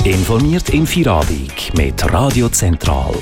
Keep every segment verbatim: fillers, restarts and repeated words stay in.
Informiert im Feierabend mit Radio Zentral.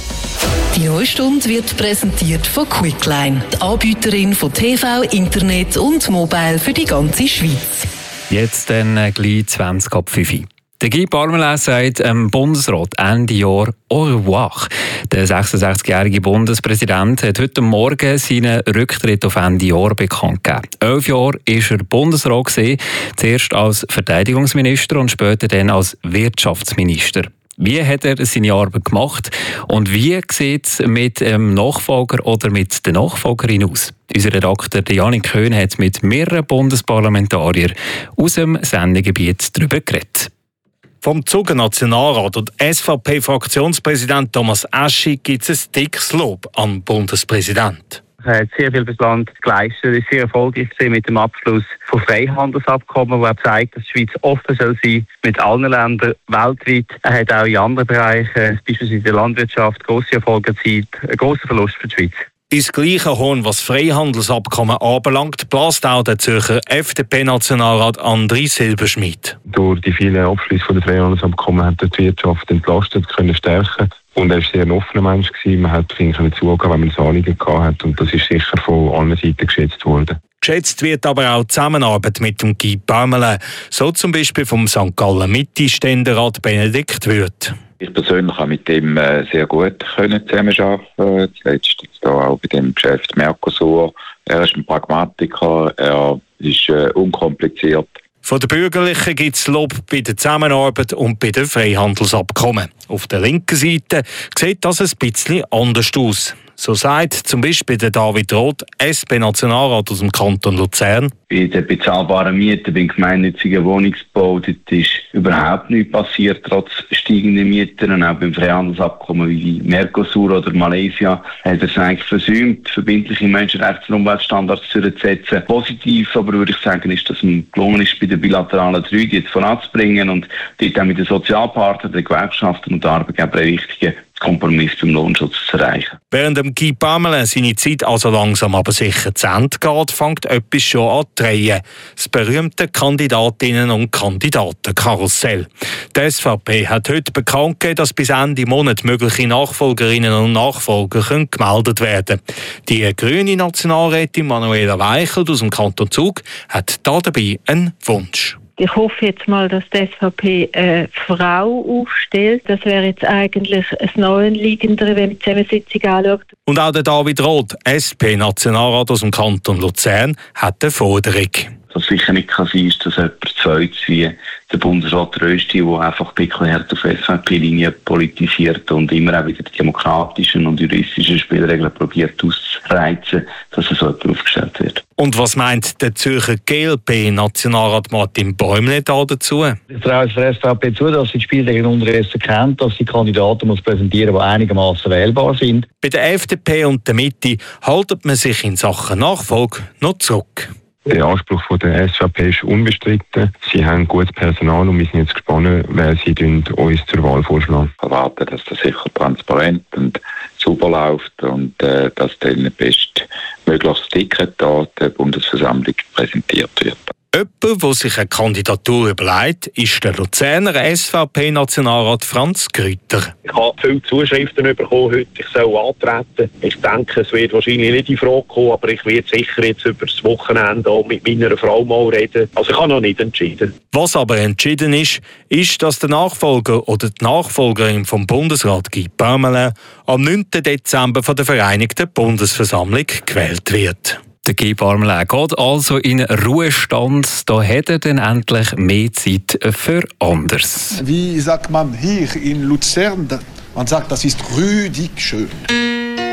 Die neue Stunde wird präsentiert von Quickline, die Anbieterin von T V, Internet und Mobile für die ganze Schweiz. Jetzt dann äh, gleich zwanzig ab fünf. Der Guy Parmelin sagt im Bundesrat Ende Jahr au revoir. Der sechsundsechzigjährige Bundespräsident hat heute Morgen seinen Rücktritt auf Ende Jahr bekannt gegeben. Elf Jahre war er Bundesrat gewesen, zuerst als Verteidigungsminister und später dann als Wirtschaftsminister. Wie hat er seine Arbeit gemacht und wie sieht es mit dem Nachfolger oder mit der Nachfolgerin aus? Unser Redakteur Janik Köhn hat mit mehreren Bundesparlamentariern aus dem Sendegebiet darüber geredet. Vom Zuger Nationalrat und S V P-Fraktionspräsident Thomas Aschi gibt es ein dickes Lob an den Bundespräsidenten. Er hat sehr viel bislang geleistet, er ist sehr erfolgreich mit dem Abschluss von Freihandelsabkommen, wo er zeigt, dass die Schweiz offen soll sein mit allen Ländern weltweit. Er hat auch in anderen Bereichen, beispielsweise in der Landwirtschaft, grosse Erfolge erzielt, ein grosser Verlust für die Schweiz. Ins gleiche Horn, was Freihandelsabkommen anbelangt, bläst auch der Zürcher F D P-Nationalrat André Silberschmidt. Durch die vielen Abschlüsse der Freihandelsabkommen hat die Wirtschaft entlastet können stärken. Und er war sehr ein offener Mensch. Man hat ihn zugehen, wenn man ein Anliegen hatte. Und das ist sicher von allen Seiten geschätzt worden. Geschätzt wird aber auch die Zusammenarbeit mit dem Guy Parmelin. So zum Beispiel vom Sankt Gallen Mitte-Ständerat Benedikt Würth. Ich persönlich habe mit ihm äh, sehr gut können zusammenarbeiten. Zuletzt jetzt auch bei dem Geschäft Mercosur. Er ist ein Pragmatiker, er ist äh, unkompliziert. Von den Bürgerlichen gibt es Lob bei der Zusammenarbeit und bei den Freihandelsabkommen. Auf der linken Seite sieht das ein bisschen anders aus. So sagt zum Beispiel der David Roth, S P-Nationalrat aus dem Kanton Luzern. Bei den bezahlbaren Mieten beim gemeinnützigen Wohnungsbau dort ist überhaupt nichts passiert, trotz steigender Mieten. Und auch beim Freihandelsabkommen wie Mercosur oder Malaysia hat er es eigentlich versäumt, verbindliche Menschenrechts- und Umweltstandards durchzusetzen. Positiv aber würde ich sagen, ist, dass es gelungen ist, bei den bilateralen drei die jetzt voranzubringen und dort auch mit den Sozialpartnern, den Gewerkschaften und den Arbeitgebern einen richtigen Kompromiss beim Lohnschutz zu erreichen. Während dem Guy Parmelin seine Zeit also langsam aber sicher zu Ende geht, fängt etwas schon an zu drehen. Das berühmte Kandidatinnen- und Kandidatenkarussell. Die S V P hat heute bekannt gegeben, dass bis Ende Monat mögliche Nachfolgerinnen und Nachfolger können gemeldet werden können. Die grüne Nationalrätin Manuela Weichelt aus dem Kanton Zug hat da dabei einen Wunsch. Ich hoffe jetzt mal, dass die S V P eine Frau aufstellt. Das wäre jetzt eigentlich ein Neuanliegendere, wenn man die Zusammensetzung anschaut. Und auch der David Roth, S P-Nationalrat aus dem Kanton Luzern, hat eine Forderung. Was sicher nicht kann sein, ist, dass jemand Zweites wie der Bundesrat Rösti, der einfach ein bisschen härter auf S V P-Linie politisiert und immer auch wieder die demokratischen und juristischen Spielregeln probiert auszureizen, dass so jemand aufgestellt wird. Und was meint der Zürcher G L P-Nationalrat Martin Bäumle da dazu? Ich traue es der S V P zu, dass sie die Spielregeln unterdessen kennt, dass sie Kandidaten muss präsentieren, die einigermaßen wählbar sind. Bei der F D P und der Mitte haltet man sich in Sachen Nachfolge noch zurück. Der Anspruch von der S V P ist unbestritten. Sie haben gutes Personal und wir sind jetzt gespannt, wer sie uns zur Wahl vorschlagen. Ich erwarte, dass das sicher transparent und sauber läuft und äh, dass dann bestmögliches Ticket da der Bundesversammlung präsentiert wird. Jemand, der sich eine Kandidatur überlegt, ist der Luzerner S V P-Nationalrat Franz Grüter. Ich habe viele Zuschriften bekommen heute, ich soll antreten. Ich denke, es wird wahrscheinlich nicht in Frage kommen, aber ich werde sicher jetzt über das Wochenende auch mit meiner Frau mal reden. Also ich habe noch nicht entschieden. Was aber entschieden ist, ist, dass der Nachfolger oder die Nachfolgerin vom Bundesrat Guy Parmelin am neunten Dezember von der Vereinigten Bundesversammlung gewählt wird. Der Guy Parmelin geht also in Ruhestand. Da hat er dann endlich mehr Zeit für anderes. Wie sagt man hier in Luzern? Man sagt, das ist rüdig schön.